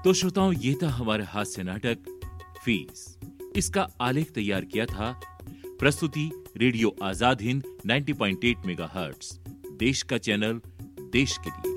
तो श्रोताओं, ये था हमारा हास्य नाटक फीस। इसका आलेख तैयार किया था प्रस्तुति रेडियो आजाद हिंद 90.8 मेगाहर्ट्ज, देश का चैनल, देश के लिए।